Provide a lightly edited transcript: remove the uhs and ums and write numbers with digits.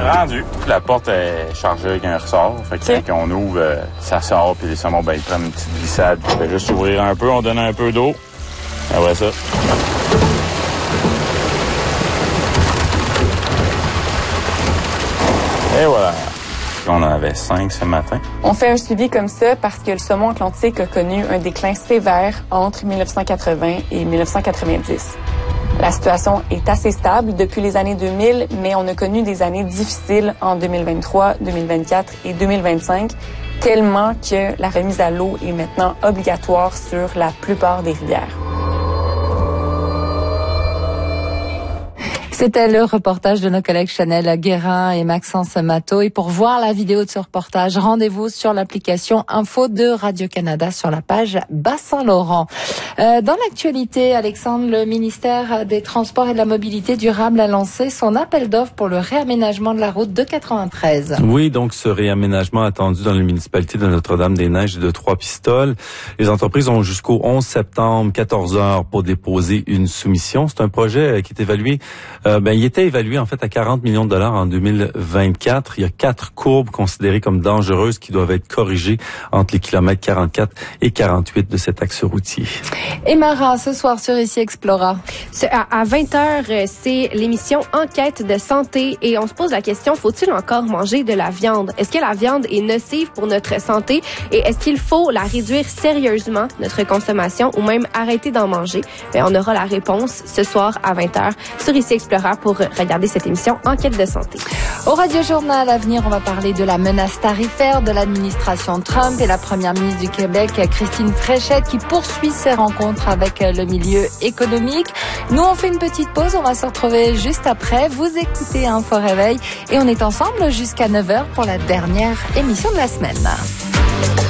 Rendu. La porte est chargée avec un ressort. Fait que quand on ouvre, ça sort, puis les saumons, ils prennent une petite glissade. On fait juste ouvrir un peu, on donne un peu d'eau. Après ça. Et voilà. On en avait 5 ce matin. On fait un suivi comme ça parce que le saumon atlantique a connu un déclin sévère entre 1980 et 1990. La situation est assez stable depuis les années 2000, mais on a connu des années difficiles en 2023, 2024 et 2025, tellement que la remise à l'eau est maintenant obligatoire sur la plupart des rivières. C'était le reportage de nos collègues Chanel Guérin et Maxence Matteau. Et pour voir la vidéo de ce reportage, rendez-vous sur l'application Info de Radio-Canada sur la page Bas-Saint-Laurent. Dans l'actualité, Alexandre, le ministère des Transports et de la Mobilité durable a lancé son appel d'offres pour le réaménagement de la route de 93. Oui, donc ce réaménagement attendu dans les municipalités de Notre-Dame-des-Neiges et de Trois-Pistoles. Les entreprises ont jusqu'au 11 septembre, 14 heures pour déposer une soumission. C'est un projet qui est évalué il était évalué en fait à 40 millions de dollars en 2024. Il y a 4 courbes considérées comme dangereuses qui doivent être corrigées entre les kilomètres 44 et 48 de cet axe routier. Et Mara, ce soir sur Ici Explora. À 20h, c'est l'émission Enquête de santé et on se pose la question, faut-il encore manger de la viande? Est-ce que la viande est nocive pour notre santé et est-ce qu'il faut la réduire sérieusement, notre consommation, ou même arrêter d'en manger? On aura la réponse ce soir à 20h sur Ici Explora pour regarder cette émission Enquête de santé. Au Radio Journal à venir, on va parler de la menace tarifaire de l'administration Trump et la première ministre du Québec, Christine Fréchette, qui poursuit ses rencontres avec le milieu économique. Nous, on fait une petite pause. On va se retrouver juste après. Vous écoutez Info Réveil et on est ensemble jusqu'à 9h pour la dernière émission de la semaine.